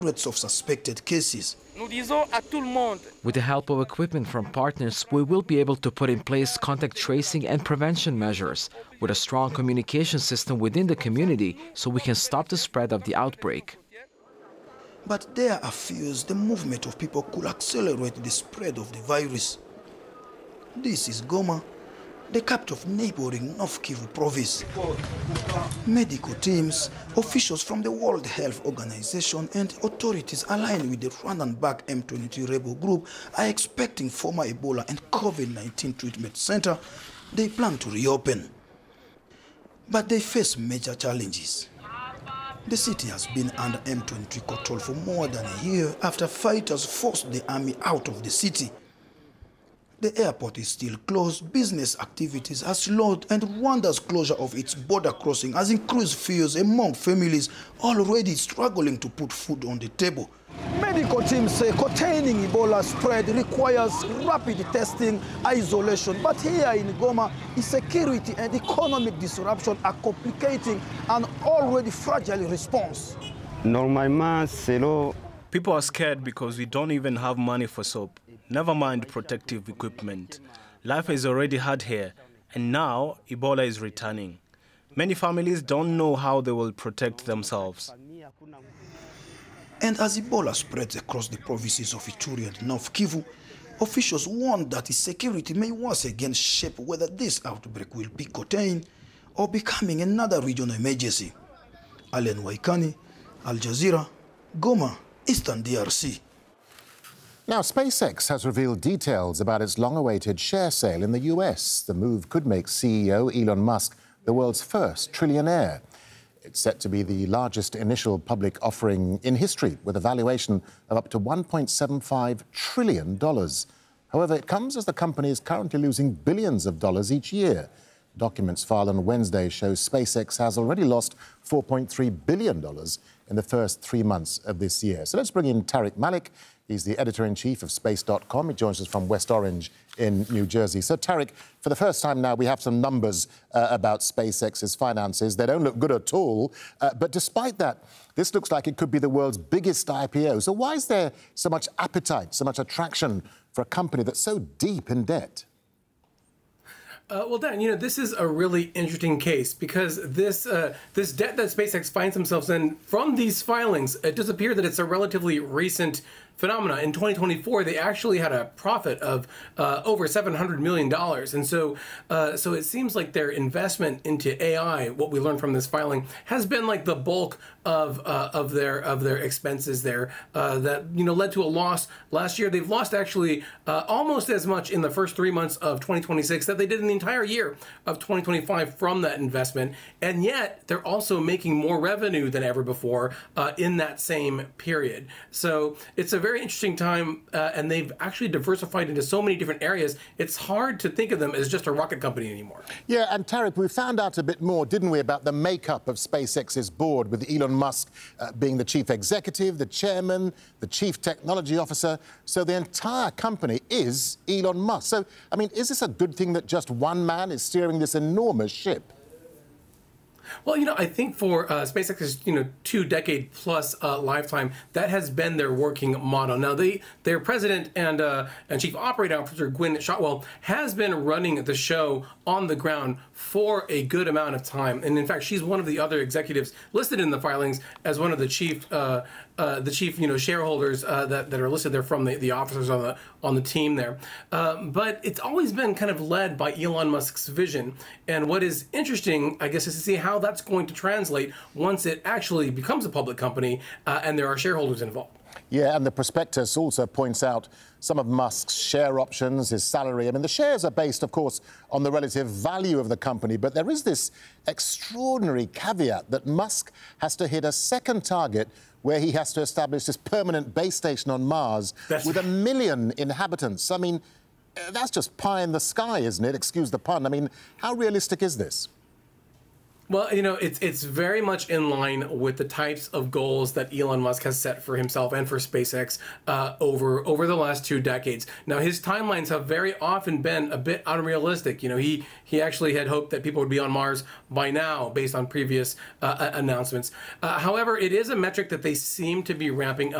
hundreds of suspected cases. With the help of equipment from partners, we will be able to put in place contact tracing and prevention measures with a strong communication system within the community so we can stop the spread of the outbreak. But there are fears the movement of people could accelerate the spread of the virus. This is Goma, the capital of neighboring North Kivu province. Medical teams, officials from the World Health Organization and authorities aligned with the Rwandan-backed M23 rebel group are expecting former Ebola and COVID-19 treatment center they plan to reopen. But they face major challenges. The city has been under M23 control for more than a year after fighters forced the army out of the city. The airport is still closed, business activities are slowed, and Rwanda's closure of its border crossing has increased fears among families already struggling to put food on the table. Medical teams say containing Ebola spread requires rapid testing, isolation, but here in Goma, insecurity and economic disruption are complicating an already fragile response. People are scared because we don't even have money for soap. Never mind protective equipment. Life is already hard here, and now Ebola is returning. Many families don't know how they will protect themselves. And as Ebola spreads across the provinces of Ituri and North Kivu, officials warn that its security may once again shape whether this outbreak will be contained or becoming another regional emergency. Allen Waikani, Al Jazeera, Goma, Eastern DRC. Now, SpaceX has revealed details about its long-awaited share sale in the US. The move could make CEO Elon Musk the world's first trillionaire. It's set to be the largest initial public offering in history, with a valuation of up to $1.75 trillion. However, it comes as the company is currently losing billions of dollars each year. Documents filed on Wednesday show SpaceX has already lost $4.3 billion in the first 3 months of this year. So let's bring in Tariq Malik. He's the editor-in-chief of Space.com. He joins us from West Orange in New Jersey. So, Tariq, for the first time now, we have some numbers about SpaceX's finances. They don't look good at all. But despite that, this looks like it could be the world's biggest IPO. So why is there so much appetite, so much attraction for a company that's so deep in debt? Well, Dan, you know, this is a really interesting case because this debt that SpaceX finds themselves in from these filings, it does appear that it's a relatively recent phenomena. In 2024, they actually had a profit of over $700 million. And so it seems like their investment into AI, what we learned from this filing, has been like the bulk of their expenses there that, you know, led to a loss last year. They've lost actually almost as much in the first 3 months of 2026 that they did in the entire year of 2025 from that investment. And yet they're also making more revenue than ever before in that same period. So it's a very interesting time, and they've actually diversified into so many different areas. It's hard to think of them as just a rocket company anymore. Yeah, and Tariq, we found out a bit more, didn't we, about the makeup of SpaceX's board, with Elon Musk being the chief executive, the chairman, the chief technology officer. So the entire company is Elon Musk. So, I mean, is this a good thing that just one man is steering this enormous ship? Well, you know, I think for SpaceX's, 2-decade plus lifetime, that has been their working model. Now, their president and chief operating officer, Gwynne Shotwell, has been running the show on the ground for a good amount of time. And in fact, she's one of the other executives listed in the filings as one of the chief shareholders that are listed there from the officers on the team there. But it's always been kind of led by Elon Musk's vision. And what is interesting, I guess, is to see how that's going to translate once it actually becomes a public company and there are shareholders involved. Yeah, and the prospectus also points out some of Musk's share options, his salary. I mean, the shares are based, of course, on the relative value of the company, but there is this extraordinary caveat that Musk has to hit a second target where he has to establish this permanent base station on Mars with 1 million inhabitants. I mean, that's just pie in the sky, isn't it? Excuse the pun. I mean, how realistic is this? Well, you know, it's very much in line with the types of goals that Elon Musk has set for himself and for SpaceX over the last 2 decades. Now, his timelines have very often been a bit unrealistic. You know, he actually had hoped that people would be on Mars by now, based on previous announcements. However, it is a metric that they seem to be ramping up.